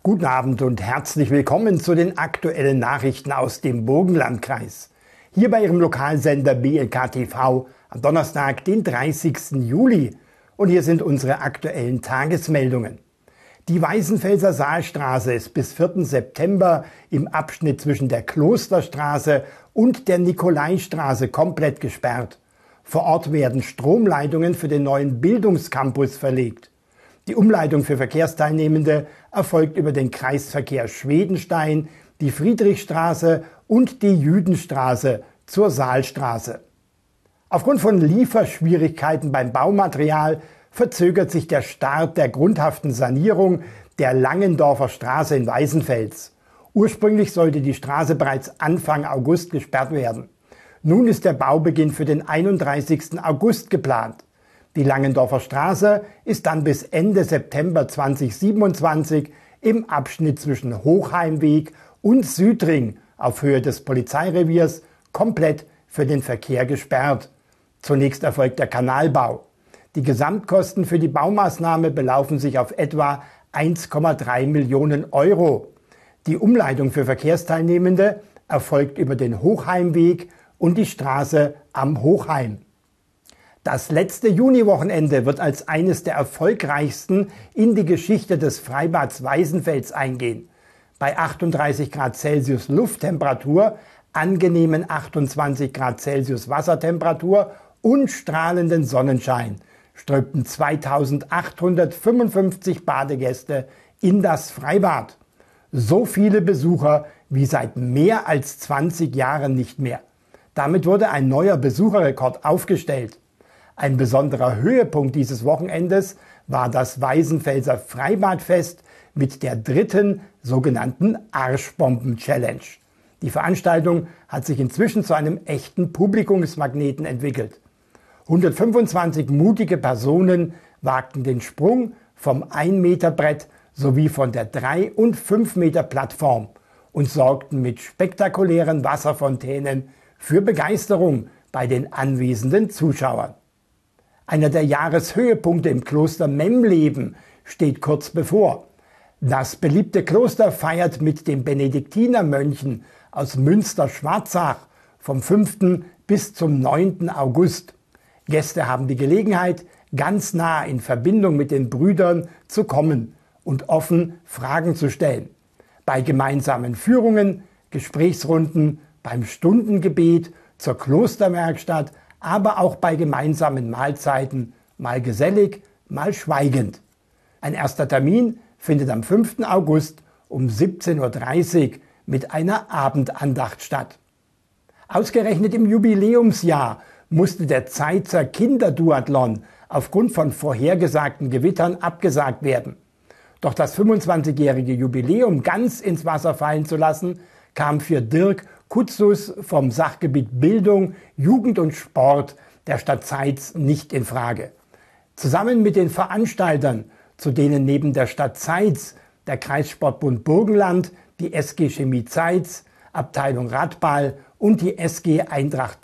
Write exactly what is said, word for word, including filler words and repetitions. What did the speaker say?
Guten Abend und herzlich willkommen zu den aktuellen Nachrichten aus dem Burgenlandkreis. Hier bei Ihrem Lokalsender B L K T V am Donnerstag, den dreißigsten Juli. Und hier sind unsere aktuellen Tagesmeldungen. Die Weißenfelser Saalstraße ist bis vierten September im Abschnitt zwischen der Klosterstraße und der Nikolaistraße komplett gesperrt. Vor Ort werden Stromleitungen für den neuen Bildungscampus verlegt. Die Umleitung für Verkehrsteilnehmende erfolgt über den Kreisverkehr Schwedenstein, die Friedrichstraße und die Jüdenstraße zur Saalstraße. Aufgrund von Lieferschwierigkeiten beim Baumaterial verzögert sich der Start der grundhaften Sanierung der Langendorfer Straße in Weißenfels. Ursprünglich sollte die Straße bereits Anfang August gesperrt werden. Nun ist der Baubeginn für den einunddreißigsten August geplant. Die Langendorfer Straße ist dann bis Ende September zweitausendsiebenundzwanzig im Abschnitt zwischen Hochheimweg und Südring auf Höhe des Polizeireviers komplett für den Verkehr gesperrt. Zunächst erfolgt der Kanalbau. Die Gesamtkosten für die Baumaßnahme belaufen sich auf etwa eins Komma drei Millionen Euro. Die Umleitung für Verkehrsteilnehmende erfolgt über den Hochheimweg und die Straße am Hochheim. Das letzte Juniwochenende wird als eines der erfolgreichsten in die Geschichte des Freibads Weißenfels eingehen. Bei achtunddreißig Grad Celsius Lufttemperatur, angenehmen achtundzwanzig Grad Celsius Wassertemperatur und strahlenden Sonnenschein strömten zweitausendachthundertfünfundfünfzig Badegäste in das Freibad. So viele Besucher wie seit mehr als zwanzig Jahren nicht mehr. Damit wurde ein neuer Besucherrekord aufgestellt. Ein besonderer Höhepunkt dieses Wochenendes war das Weißenfelser Freibadfest mit der dritten sogenannten Arschbomben-Challenge. Die Veranstaltung hat sich inzwischen zu einem echten Publikumsmagneten entwickelt. hundertfünfundzwanzig mutige Personen wagten den Sprung vom ein Meter Brett sowie von der drei und fünf Meter Plattform und sorgten mit spektakulären Wasserfontänen für Begeisterung bei den anwesenden Zuschauern. Einer der Jahreshöhepunkte im Kloster Memleben steht kurz bevor. Das beliebte Kloster feiert mit den Benediktinermönchen aus Münster-Schwarzach vom fünften bis zum neunten August. Gäste haben die Gelegenheit, ganz nah in Verbindung mit den Brüdern zu kommen und offen Fragen zu stellen. Bei gemeinsamen Führungen, Gesprächsrunden, beim Stundengebet, zur Klosterwerkstatt, aber auch bei gemeinsamen Mahlzeiten, mal gesellig, mal schweigend. Ein erster Termin findet am fünften August um siebzehn Uhr dreißig mit einer Abendandacht statt. Ausgerechnet im Jubiläumsjahr musste der Zeitzer Kinderduathlon aufgrund von vorhergesagten Gewittern abgesagt werden. Doch das fünfundzwanzigjährige Jubiläum ganz ins Wasser fallen zu lassen, kam für Dirk Kutzus vom Sachgebiet Bildung, Jugend und Sport der Stadt Zeitz nicht in Frage. Zusammen mit den Veranstaltern, zu denen neben der Stadt Zeitz der Kreissportbund Burgenland, die S G Chemie Zeitz, Abteilung Radball und die S G Eintracht